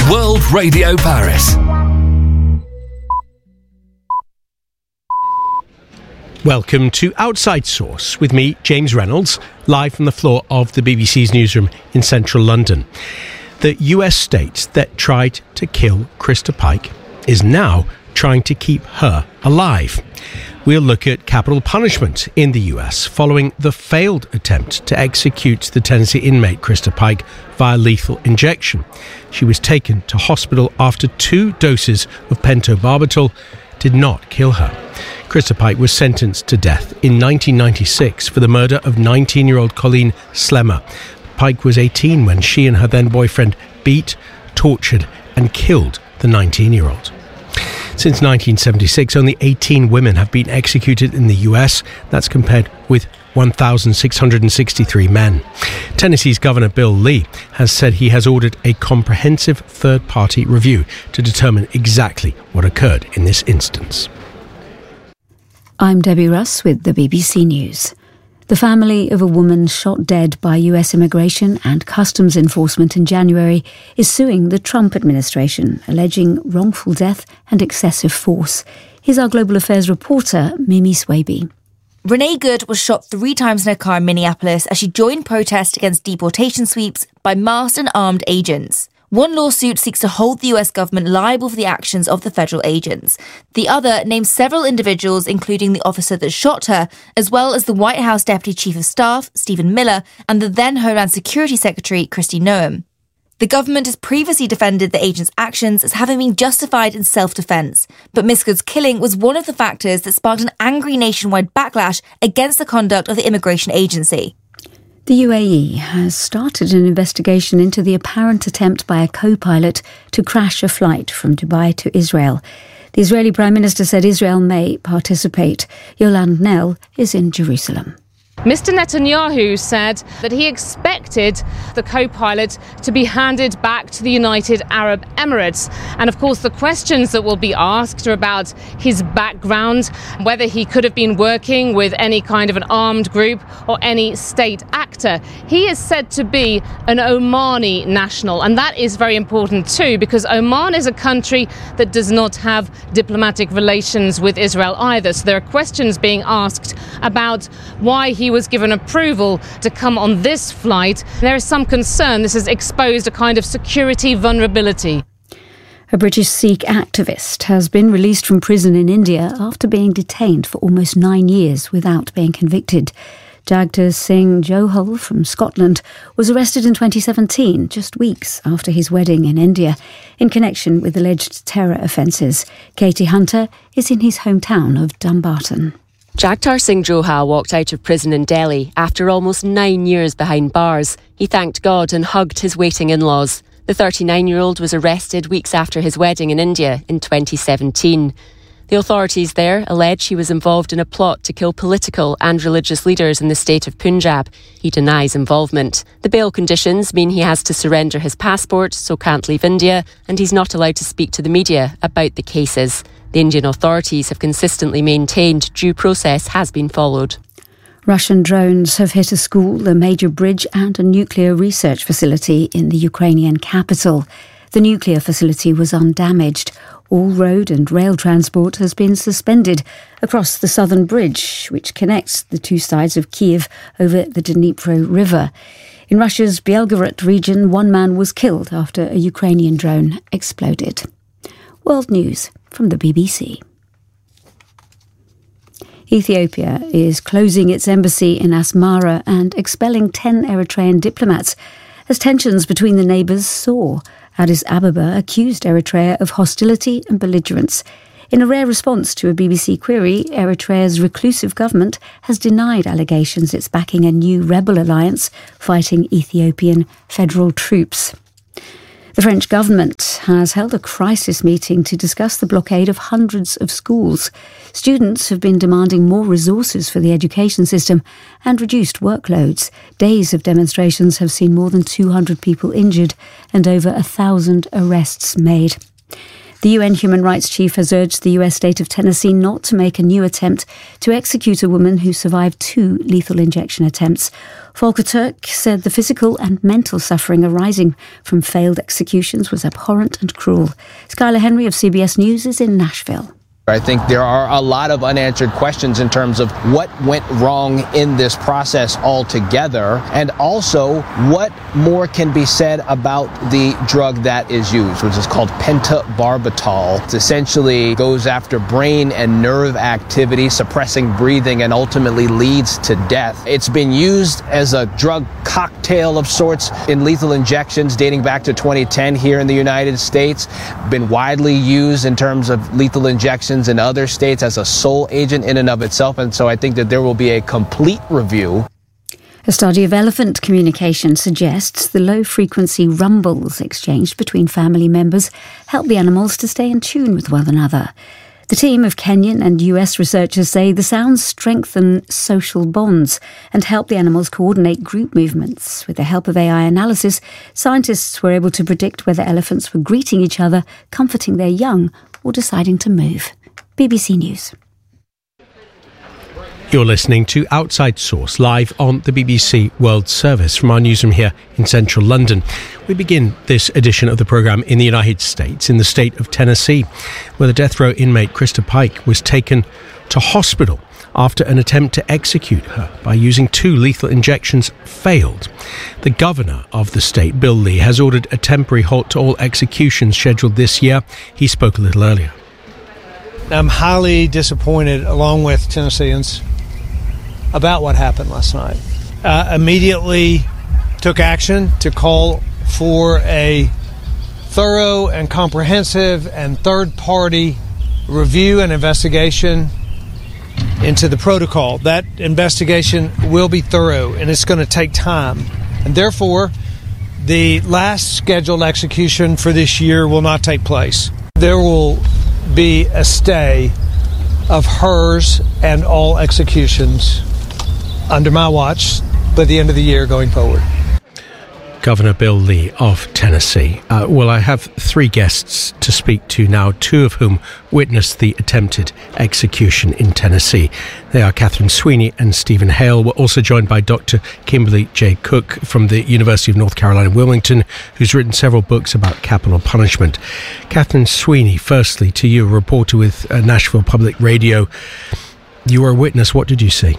World Radio Paris. Welcome to Outside Source with me, James Reynolds, live from the floor of the BBC's newsroom in central London. The US state that tried to kill Krista Pike is now trying to keep her alive. We'll look at capital punishment in the US following the failed attempt to execute the Tennessee inmate Krista Pike via lethal injection. She was taken to hospital after 2 doses of pentobarbital did not kill her. Krista Pike was sentenced to death in 1996 for the murder of 19-year-old Colleen Slemmer. Pike was 18 when she and her then-boyfriend beat, tortured and killed the 19-year-old. Since 1976, only 18 women have been executed in the US. That's compared with 1,663 men. Tennessee's Governor Bill Lee has said he has ordered a comprehensive third-party review to determine exactly what occurred in this instance. I'm Debbie Russ with the BBC News. The family of a woman shot dead by US Immigration and Customs Enforcement in January is suing the Trump administration, alleging wrongful death and excessive force. Here's our Global Affairs reporter, Mimi Swaby. Renee Good was shot 3 times in her car in Minneapolis as she joined protests against deportation sweeps by masked and armed agents. One lawsuit seeks to hold the US government liable for the actions of the federal agents. The other names several individuals, including the officer that shot her, as well as the White House Deputy Chief of Staff, Stephen Miller, and the then Homeland Security Secretary, Kristi Noem. The government has previously defended the agents' actions as having been justified in self-defence, but Miss Good's killing was one of the factors that sparked an angry nationwide backlash against the conduct of the immigration agency. The UAE has started an investigation into the apparent attempt by a co-pilot to crash a flight from Dubai to Israel. The Israeli Prime Minister said Israel may participate. Yolande Knell is in Jerusalem. Mr. Netanyahu said that he expected the co-pilot to be handed back to the United Arab Emirates. And of course, the questions that will be asked are about his background, whether he could have been working with any kind of an armed group or any state actor. He is said to be an Omani national, and that is very important too, because Oman is a country that does not have diplomatic relations with Israel either. So there are questions being asked about why he was given approval to come on this flight. There is some concern this has exposed a kind of security vulnerability. A British Sikh activist has been released from prison in India after being detained for almost 9 years without being convicted. Jagtar Singh Johal from Scotland was arrested in 2017, just weeks after his wedding in India, in connection with alleged terror offences. Katie Hunter is in his hometown of Dumbarton. Jagtar Singh Johal walked out of prison in Delhi after almost 9 years behind bars. He thanked God and hugged his waiting in-laws. The 39-year-old was arrested weeks after his wedding in India in 2017. The authorities there allege he was involved in a plot to kill political and religious leaders in the state of Punjab. He denies involvement. The bail conditions mean he has to surrender his passport, so can't leave India, and he's not allowed to speak to the media about the cases. The Indian authorities have consistently maintained due process has been followed. Russian drones have hit a school, a major bridge and a nuclear research facility in the Ukrainian capital. The nuclear facility was undamaged. All road and rail transport has been suspended across the southern bridge, which connects the 2 sides of Kiev over the Dnipro River. In Russia's Belgorod region, 1 man was killed after a Ukrainian drone exploded. World News from the BBC. Ethiopia is closing its embassy in Asmara and expelling 10 Eritrean diplomats as tensions between the neighbours soar. Addis Ababa accused Eritrea of hostility and belligerence. In a rare response to a BBC query, Eritrea's reclusive government has denied allegations it's backing a new rebel alliance fighting Ethiopian federal troops. The French government has held a crisis meeting to discuss the blockade of hundreds of schools. Students have been demanding more resources for the education system and reduced workloads. Days of demonstrations have seen more than 200 people injured and over 1,000 arrests made. The UN Human Rights Chief has urged the US state of Tennessee not to make a new attempt to execute a woman who survived 2 lethal injection attempts. Volker Turk said the physical and mental suffering arising from failed executions was abhorrent and cruel. Skylar Henry of CBS News is in Nashville. I think there are a lot of unanswered questions in terms of what went wrong in this process altogether, and also what more can be said about the drug that is used, which is called pentobarbital. It essentially goes after brain and nerve activity, suppressing breathing, and ultimately leads to death. It's been used as a drug cocktail of sorts in lethal injections dating back to 2010 here in the United States, been widely used in terms of lethal injections in other states as a sole agent in and of itself, and so I think that there will be a complete review. A study of elephant communication suggests the low-frequency rumbles exchanged between family members help the animals to stay in tune with one another. The team of Kenyan and US researchers say the sounds strengthen social bonds and help the animals coordinate group movements. With the help of AI analysis, scientists were able to predict whether elephants were greeting each other, comforting their young, or deciding to move. BBC News. You're listening to Outside Source, live on the BBC World Service from our newsroom here in central London. We begin this edition of the programme in the United States, in the state of Tennessee, where the death row inmate Krista Pike was taken to hospital after an attempt to execute her by using 2 lethal injections failed. The governor of the state, Bill Lee, has ordered a temporary halt to all executions scheduled this year. He spoke a little earlier. I'm highly disappointed, along with Tennesseans, about what happened last night. Immediately took action to call for a thorough and comprehensive and third-party review and investigation into the protocol. That investigation will be thorough, and it's going to take time. And therefore, the last scheduled execution for this year will not take place. There will be a stay of hers and all executions under my watch by the end of the year going forward. Governor Bill Lee of Tennessee. Well, I have 3 guests to speak to now, 2 of whom witnessed the attempted execution in Tennessee. They are Catherine Sweeney and Stephen Hale. We're also joined by Dr. Kimberly J. Cook from the University of North Carolina, Wilmington, who's written several books about capital punishment. Catherine Sweeney, firstly, to you, a reporter with Nashville Public Radio. You were a witness. What did you see?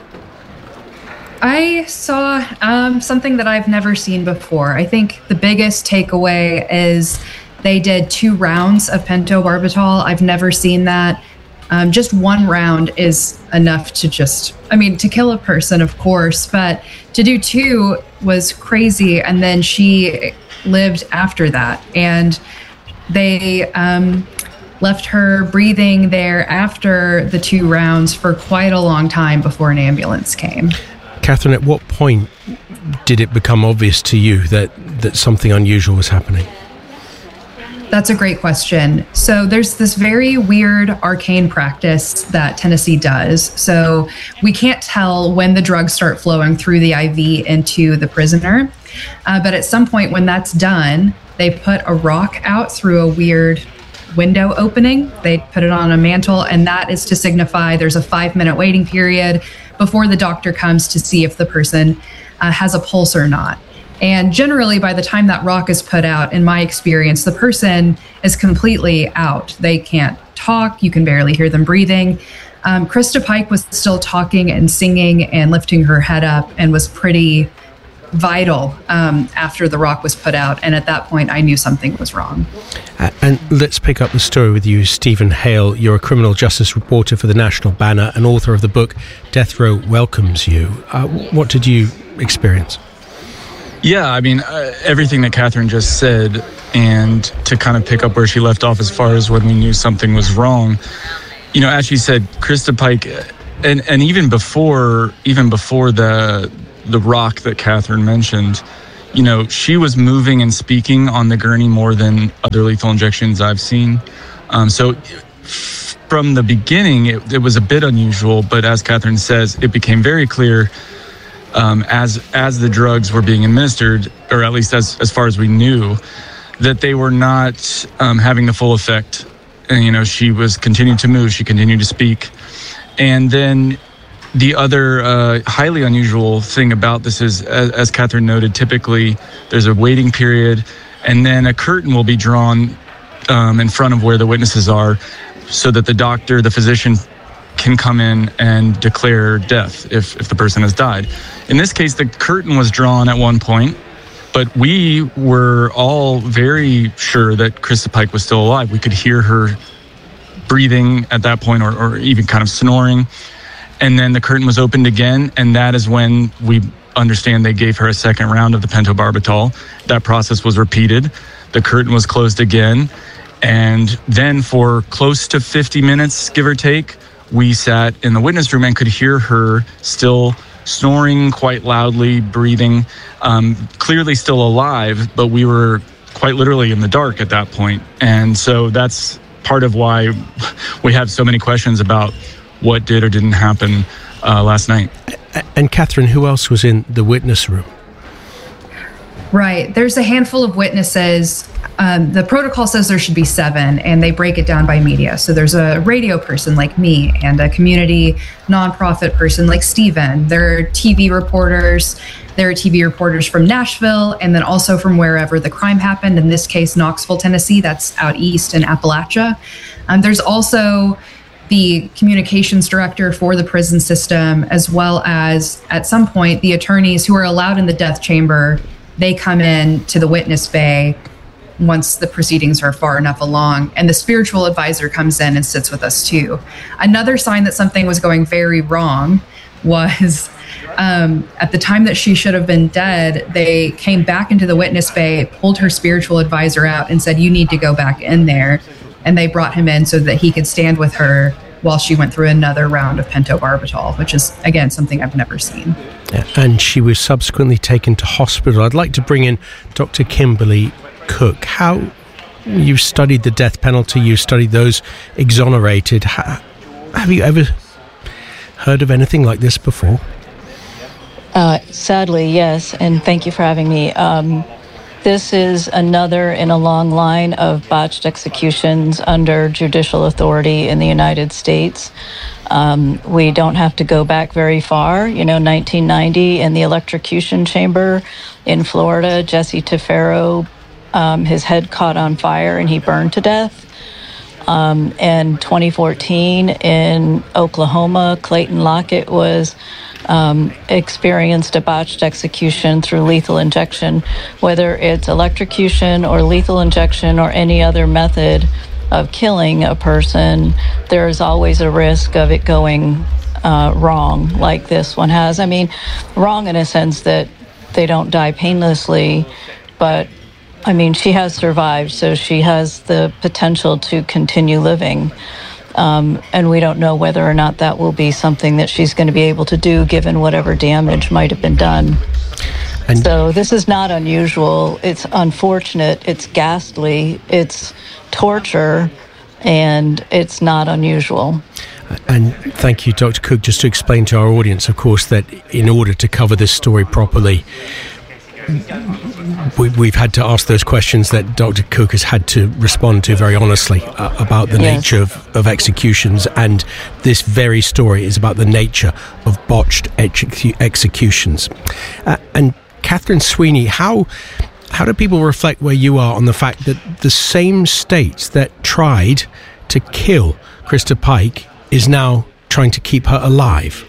I saw something that I've never seen before. I think the biggest takeaway is they did 2 rounds of pentobarbital. I've never seen that. Just 1 round is enough to to kill a person, of course, but to do 2 was crazy. And then she lived after that. And they left her breathing there after the 2 rounds for quite a long time before an ambulance came. Catherine, at what point did it become obvious to you that something unusual was happening? That's a great question. So there's this very weird arcane practice that Tennessee does. So we can't tell when the drugs start flowing through the IV into the prisoner. But at some point when that's done, they put a rock out through a weird window opening. They put it on a mantle, and that is to signify there's a 5-minute waiting period before the doctor comes to see if the person has a pulse or not. And generally, by the time that rock is put out, in my experience, the person is completely out. They can't talk. You can barely hear them breathing. Krista Pike was still talking and singing and lifting her head up and was pretty vital after the rock was put out. And at that point, I knew something was wrong. And let's pick up the story with you, Stephen Hale. You're a criminal justice reporter for the National Banner and author of the book Death Row Welcomes You. What did you experience? Yeah, I mean, everything that Catherine just said, and to kind of pick up where she left off as far as when we knew something was wrong, you know, as she said, Krista Pike, and even before the rock that Catherine mentioned, you know, she was moving and speaking on the gurney more than other lethal injections I've seen. So from the beginning, it was a bit unusual, but as Catherine says, it became very clear as the drugs were being administered, or at least as far as we knew, that they were not having the full effect. And, she was continuing to move. She continued to speak. And then the other highly unusual thing about this is, as Catherine noted, typically there's a waiting period, and then a curtain will be drawn in front of where the witnesses are so that the physician can come in and declare death if the person has died. In this case, the curtain was drawn at one point, but we were all very sure that Krista Pike was still alive. We could hear her breathing at that point, or even kind of snoring. And then the curtain was opened again, and that is when we understand they gave her a second round of the pentobarbital. That process was repeated. The curtain was closed again. And then for close to 50 minutes, give or take, we sat in the witness room and could hear her still snoring quite loudly, breathing, clearly still alive, but we were quite literally in the dark at that point. And so that's part of why we have so many questions about what did or didn't happen last night. And Catherine, who else was in the witness room? Right. There's a handful of witnesses. The protocol says there should be 7, and they break it down by media. So there's a radio person like me and a community nonprofit person like Steven. There are TV reporters. There are TV reporters from Nashville, and then also from wherever the crime happened. In this case, Knoxville, Tennessee. That's out east in Appalachia. There's also the communications director for the prison system, as well as, at some point, the attorneys who are allowed in the death chamber. They come in to the witness bay once the proceedings are far enough along, and the spiritual advisor comes in and sits with us too. Another sign that something was going very wrong was at the time that she should have been dead, they came back into the witness bay, pulled her spiritual advisor out, and said, "You need to go back in there." And they brought him in so that he could stand with her while she went through another round of pentobarbital, which is, again, something I've never seen. And she was subsequently taken to hospital. I'd like to bring in Dr. Kimberly Cook. You've studied the death penalty, you've studied those exonerated. Have you ever heard of anything like this before? Sadly, yes, and thank you for having me. This is another in a long line of botched executions under judicial authority in the United States. We don't have to go back very far. 1990 in the electrocution chamber in Florida, Jesse Tefero, his head caught on fire and he burned to death. And 2014 in Oklahoma, Clayton Lockett was experienced a botched execution through lethal injection. Whether it's electrocution or lethal injection or any other method of killing a person, there is always a risk of it going wrong, like this one has. I mean, wrong in a sense that they don't die painlessly, but I mean, she has survived, so she has the potential to continue living. And we don't know whether or not that will be something that she's going to be able to do given whatever damage might have been done. And so this is not unusual. It's unfortunate. It's ghastly. It's torture. And it's not unusual. And thank you, Dr. Cook. Just to explain to our audience, of course, that in order to cover this story properly, we've had to ask those questions that Dr. Cook has had to respond to very honestly about the nature of executions, and this very story is about the nature of botched executions. And Catherine Sweeney, how do people reflect where you are on the fact that the same state that tried to kill Krista Pike is now trying to keep her alive?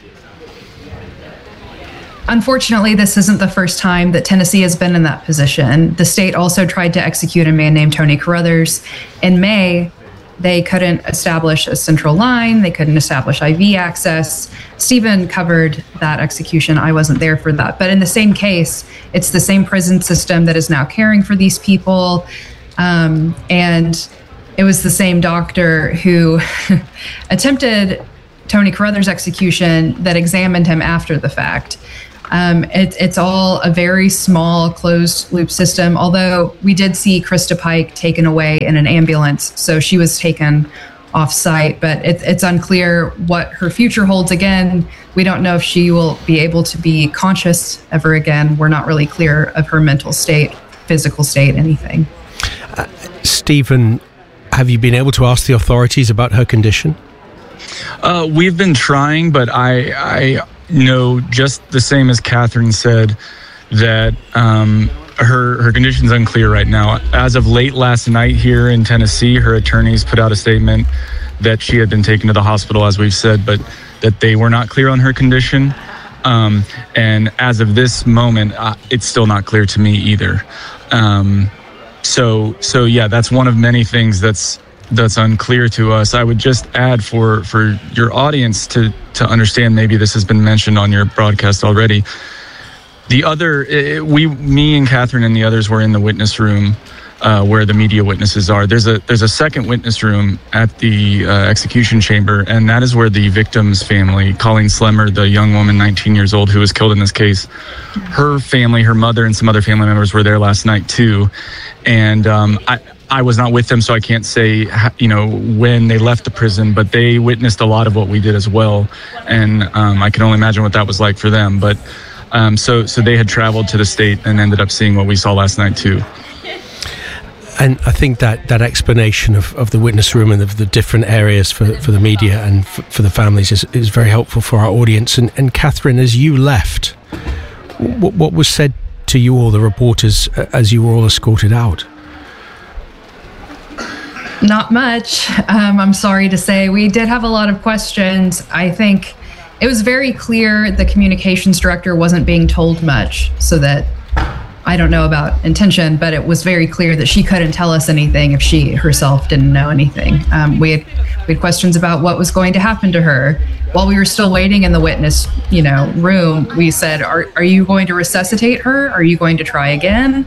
Unfortunately, this isn't the first time that Tennessee has been in that position. The state also tried to execute a man named Tony Carruthers. In May, they couldn't establish a central line. They couldn't establish IV access. Stephen covered that execution. I wasn't there for that. But in the same case, it's the same prison system that is now caring for these people. And it was the same doctor who attempted Tony Carruthers' execution that examined him after the fact. It's all a very small closed loop system, although we did see Krista Pike taken away in an ambulance. So she was taken off site, but it's unclear what her future holds. Again, we don't know if she will be able to be conscious ever again. We're not really clear of her mental state, physical state, anything. Stephen, have you been able to ask the authorities about her condition? We've been trying, but I know, just the same as Catherine said, that her condition's unclear right now. As of late last night here in Tennessee, her attorneys put out a statement that she had been taken to the hospital, as we've said, but that they were not clear on her condition. And as of this moment, it's still not clear to me either. So yeah, that's one of many things that's unclear to us. I would just add for your audience to understand, maybe this has been mentioned on your broadcast already. Me and Catherine and the others were in the witness room where the media witnesses are. There's a second witness room at the execution chamber, and that is where the victim's family, Colleen Slemmer, the young woman, 19 years old, who was killed in this case, her family, her mother, and some other family members were there last night too. And I was not with them, so I can't say, when they left the prison, but they witnessed a lot of what we did as well. And I can only imagine what that was like for them. But so they had traveled to the state and ended up seeing what we saw last night too. And I think that explanation of the witness room and of the different areas for the media and for the families is very helpful for our audience. And Catherine, as you left, what was said to you all, the reporters, as you were all escorted out? Not much. I'm sorry to say. We did have a lot of questions. I think it was very clear the communications director wasn't being told much, so that I don't know about intention, but it was very clear that she couldn't tell us anything if she herself didn't know anything. We had questions about what was going to happen to her. While we were still waiting in the witness, room, we said, "Are you going to resuscitate her? Are you going to try again?"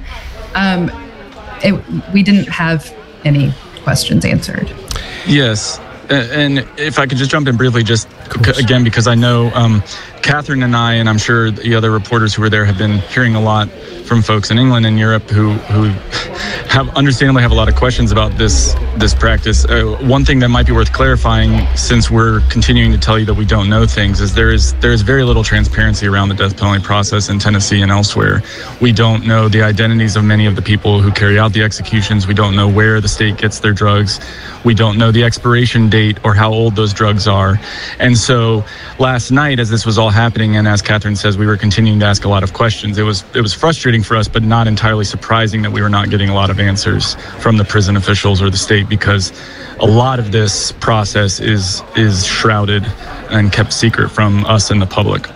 We didn't have any questions answered. Yes. And if I could just jump in briefly, just again, because I know Catherine and I, and I'm sure the other reporters who were there, have been hearing a lot from folks in England and Europe who understandably have a lot of questions about this practice. One thing that might be worth clarifying, since we're continuing to tell you that we don't know things, is there is very little transparency around the death penalty process in Tennessee and elsewhere. We don't know the identities of many of the people who carry out the executions. We don't know where the state gets their drugs. We don't know the expiration date or how old those drugs are. And so last night, as this was all happening, and as Catherine says, we were continuing to ask a lot of questions. It was frustrating for us, but not entirely surprising that we were not getting a lot of answers from the prison officials or the state, because a lot of this process is shrouded and kept secret from us and the public.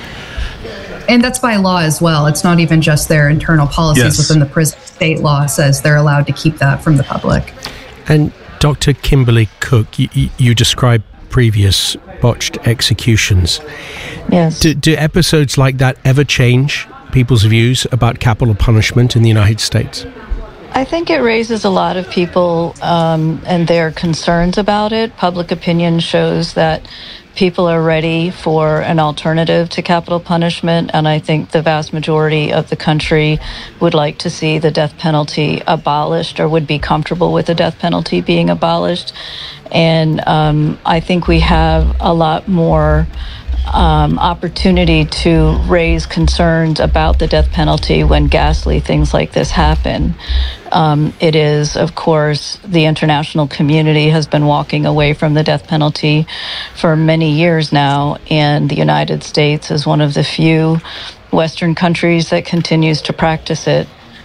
And that's by law as well. It's not even just their internal policies within the prison. State law says they're allowed to keep that from the public. And Dr. Kimberly Cook, you described previous botched executions. Yes. Do episodes like that ever change people's views about capital punishment in the United States? I think it raises a lot of people and their concerns about it. Public opinion shows that people are ready for an alternative to capital punishment, and I think the vast majority of the country would like to see the death penalty abolished, or would be comfortable with the death penalty being abolished. And I think we have a lot more opportunity to raise concerns about the death penalty when ghastly things like this happen. It is, of course, the international community has been walking away from the death penalty for many years now, and the United States is one of the few Western countries that continues to practice it.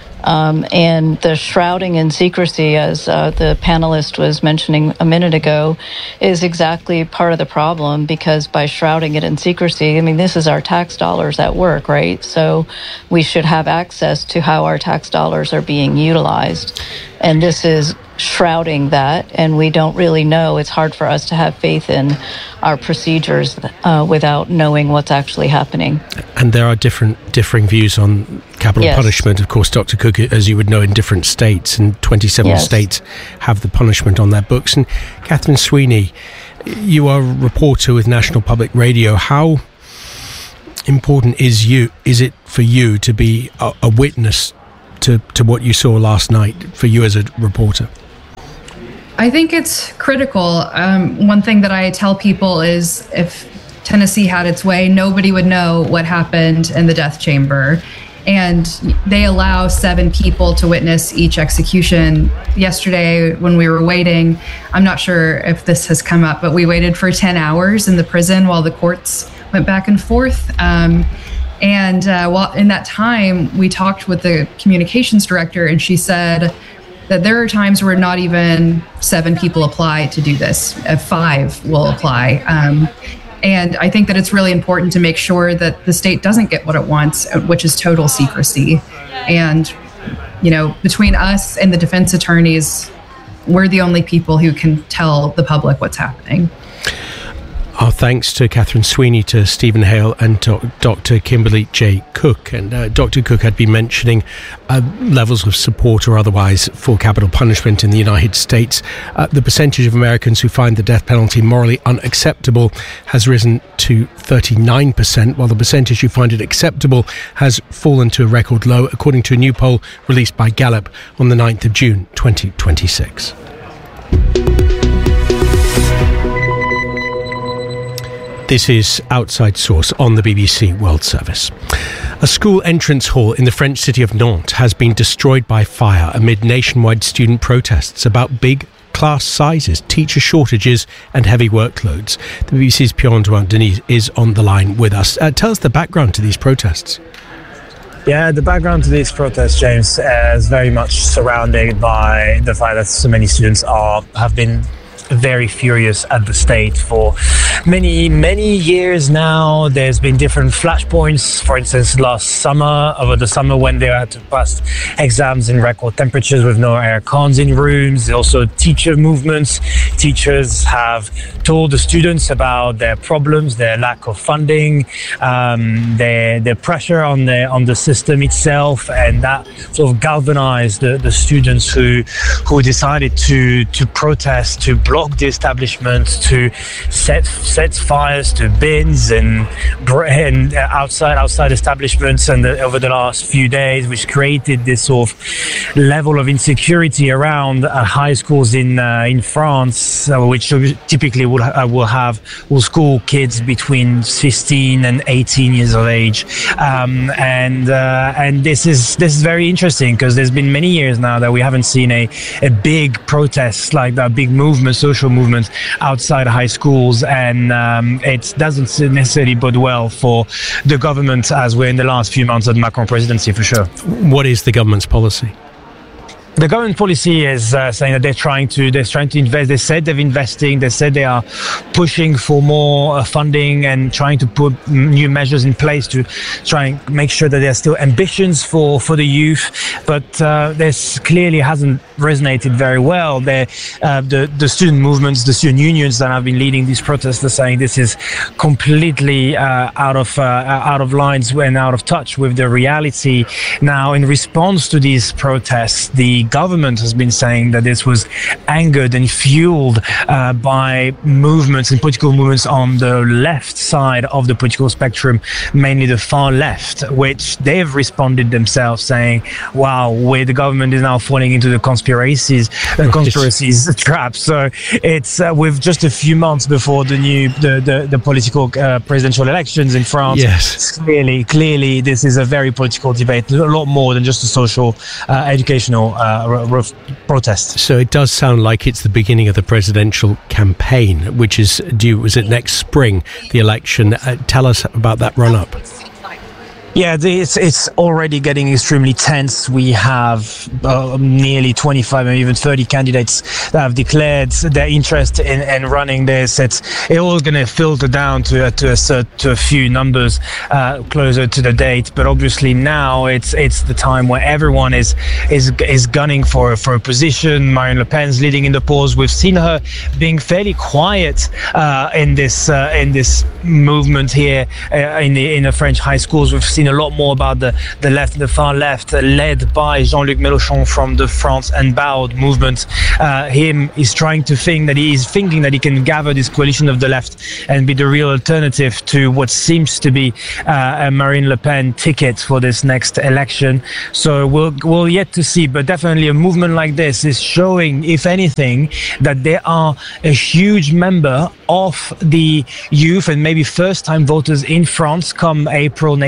And the shrouding in secrecy, as the panelist was mentioning a minute ago, is exactly part of the problem, because by shrouding it in secrecy, this is our tax dollars at work, right? So we should have access to how our tax dollars are being utilized. And this is shrouding that, and we don't really know. It's hard for us to have faith in our procedures without knowing what's actually happening. And there are differing views on capital punishment. Of course, Dr. Cook, as you would know, in different states, and 27 states have the punishment on their books. And Catherine Sweeney, you are a reporter with National Public Radio. How important is it for you to be a witness to what you saw last night, for you as a reporter? I think it's critical. One thing that I tell people is, if Tennessee had its way, nobody would know what happened in the death chamber. And they allow 7 people to witness each execution. Yesterday, when we were waiting, I'm not sure if this has come up, but we waited for 10 hours in the prison while the courts went back and forth. While in that time, we talked with the communications director, and she said that there are times where not even 7 people apply to do this. 5 will apply. And I think that it's really important to make sure that the state doesn't get what it wants, which is total secrecy. And, between us and the defense attorneys, we're the only people who can tell the public what's happening. Our thanks to Catherine Sweeney, to Stephen Hale and to Dr. Kimberly J. Cook. And Dr. Cook had been mentioning levels of support or otherwise for capital punishment in the United States. The percentage of Americans who find the death penalty morally unacceptable has risen to 39%, while the percentage who find it acceptable has fallen to a record low, according to a new poll released by Gallup on the 9th of June 2026. This is Outside Source on the BBC World Service. A school entrance hall in the French city of Nantes has been destroyed by fire amid nationwide student protests about big class sizes, teacher shortages and heavy workloads. The BBC's Pierre-Antoine Denis is on the line with us. Tell us the background to these protests. Yeah, the background to these protests, James, is very much surrounded by the fact that so many students have been very furious at the state for many years now. There's been different flashpoints. For instance, over the summer when they had to pass exams in record temperatures with no air cons in rooms. Also teacher movements. Teachers have told the students about their problems, their lack of funding, their pressure on the system itself, and that sort of galvanized the students who decided to protest, to block the establishment, to set fires to bins and outside establishments, and over the last few days, which created this sort of level of insecurity around high schools in France, which typically will school kids between 15 and 18 years of age, and this is very interesting because there's been many years now that we haven't seen a big protest like that, big movement, social movement outside high schools, and it doesn't necessarily bode well for the government as we're in the last few months of the Macron presidency, for sure. What is the government's policy? The government policy is saying that they're trying to invest. They said they're investing. They said they are pushing for more funding and trying to put new measures in place to try and make sure that there are still ambitions for the youth. But this clearly hasn't resonated very well. The student movements, the student unions that have been leading these protests are saying this is completely out of lines and out of touch with the reality. Now, in response to these protests, the government has been saying that this was angered and fueled by movements and political movements on the left side of the political spectrum, mainly the far left, which they've responded themselves saying, wow, the government is now falling into the conspiracies trap. So it's with just a few months before the political presidential elections in France. Yes. Clearly this is a very political debate, a lot more than just a social educational protest. So it does sound like it's the beginning of the presidential campaign, which is due, was it next spring, the election? Tell us about that run-up. Yeah, it's already getting extremely tense. We have nearly 25, maybe even 30 candidates that have declared their interest in running this. It's all going to filter down to a few numbers closer to the date. But obviously now it's the time where everyone is gunning for a position. Marine Le Pen's leading in the polls. We've seen her being fairly quiet in this movement here in the French high schools. We've seen a lot more about the left, the far left, led by Jean-Luc Mélenchon from the France Unbowed movement. He's trying to think that he's thinking that he can gather this coalition of the left and be the real alternative to what seems to be a Marine Le Pen ticket for this next election. So we'll yet to see, but definitely a movement like this is showing, if anything, that there are a huge member of the youth and maybe first-time voters in France come April next year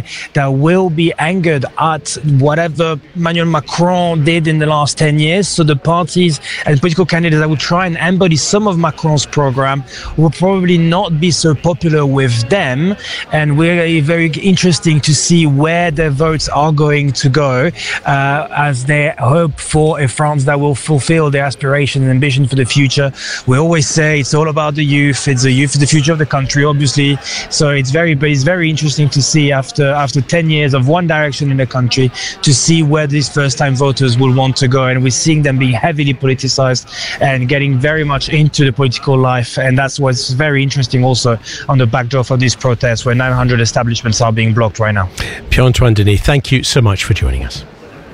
there that will be angered at whatever Emmanuel Macron did in the last 10 years. So the parties and political candidates that would try and embody some of Macron's program will probably not be so popular with them. And we're very interesting to see where their votes are going to go as they hope for a France that will fulfill their aspirations and ambition for the future. We always say it's all about the youth. It's the youth, the future of the country, obviously. So it's very interesting to see after 10 years of one direction in the country to see where these first-time voters will want to go. And we're seeing them being heavily politicized and getting very much into the political life. And that's what's very interesting also on the backdrop of these protests where 900 establishments are being blocked right now. Pierre-Antoine Denis, thank you so much for joining us.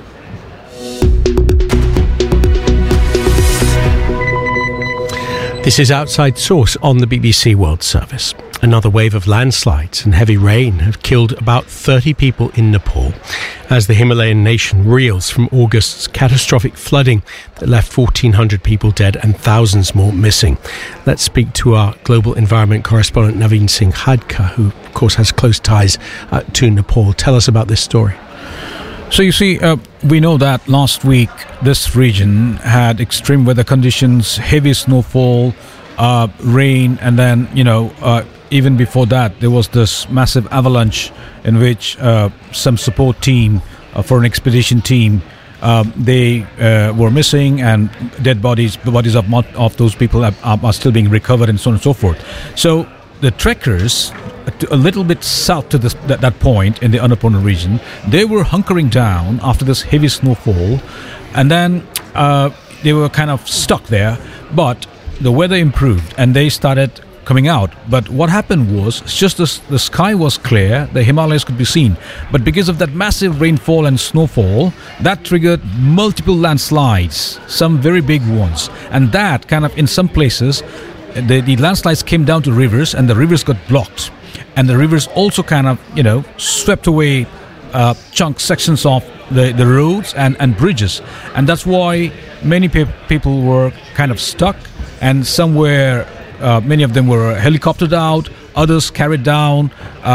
This is Outside Source on the BBC World Service. Another wave of landslides and heavy rain have killed about 30 people in Nepal as the Himalayan nation reels from August's catastrophic flooding that left 1,400 people dead and thousands more missing. Let's speak to our global environment correspondent Naveen Singh Hadka, who of course has close ties to Nepal. Tell us about this story. So you see, we know that last week this region had extreme weather conditions, heavy snowfall, rain, and then, even before that, there was this massive avalanche in which some support team for an expedition team, they were missing, and the bodies of those people are still being recovered, and so on and so forth. So the trekkers, a little bit south to that point in the Annapurna region, they were hunkering down after this heavy snowfall, and then they were kind of stuck there, but the weather improved and they started coming out. But what happened was, just the sky was clear, the Himalayas could be seen, but because of that massive rainfall and snowfall, that triggered multiple landslides, some very big ones, and that kind of, in some places, the landslides came down to rivers, and the rivers got blocked, and the rivers also kind of swept away sections of the roads and bridges, and that's why many people were kind of stuck, and some were many of them were helicoptered out, others carried down,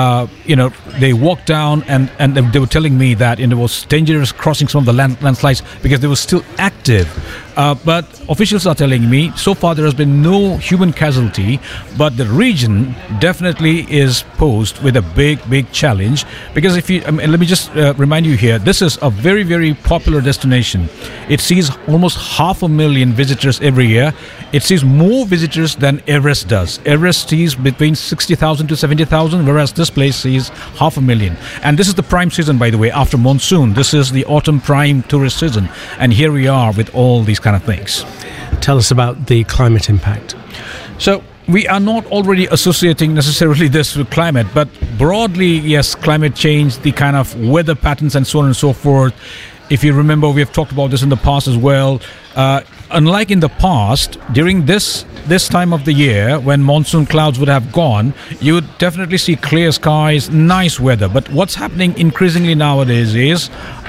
they walked down, and they were telling me that it was dangerous crossing some of the landslides because they were still active. But officials are telling me so far there has been no human casualty, but the region definitely is posed with a big challenge, because if you let me just remind you here, this is a very, very popular destination. It sees almost 500,000 visitors every year. It sees more visitors than Everest does. Everest sees between 60,000 to 70,000, whereas this place sees 500,000. And this is the prime season, by the way, after monsoon. This is the autumn prime tourist season, and here we are with all these kind of things. Tell us about the climate impact. So we are not already associating necessarily this with climate, but broadly, yes, climate change, the kind of weather patterns and so on and so forth. If you remember, we have talked about this in the past as well. Unlike in the past, during this time of the year, when monsoon clouds would have gone, you would definitely see clear skies, nice weather. But what's happening increasingly nowadays is,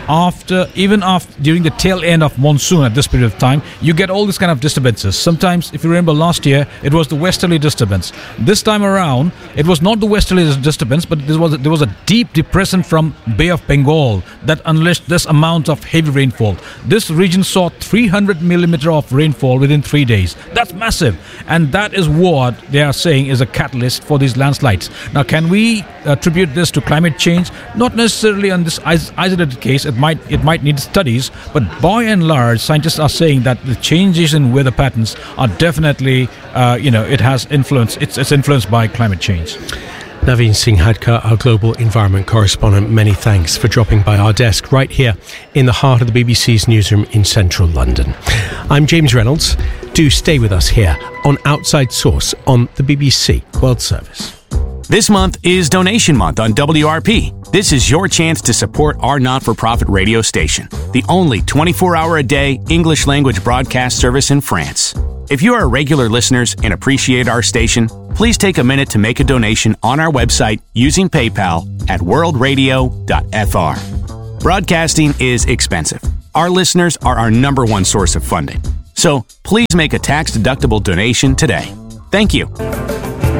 during the tail end of monsoon at this period of time, you get all these kind of disturbances. Sometimes, if you remember last year, it was the westerly disturbance. This time around, it was not the westerly disturbance, but there was a deep depression from Bay of Bengal that unleashed this amount of heavy rainfall. This region saw 300 millimeter of rainfall within 3 days. That's massive, and that is what they are saying is a catalyst for these landslides. Now, can we attribute this to climate change? Not necessarily on this isolated case. It might need studies, but by and large, scientists are saying that the changes in weather patterns are definitely, it has influence. It's influenced by climate change. Naveen Singh Hadka, our global environment correspondent, many thanks for dropping by our desk right here in the heart of the BBC's newsroom in central London. I'm James Reynolds. Do stay with us here on Outside Source on the BBC World Service. This month is Donation Month on WRP. This is your chance to support our not-for-profit radio station, the only 24-hour-a-day English-language broadcast service in France. If you are regular listeners and appreciate our station, please take a minute to make a donation on our website using PayPal at worldradio.fr. Broadcasting is expensive. Our listeners are our number one source of funding. So please make a tax-deductible donation today. Thank you.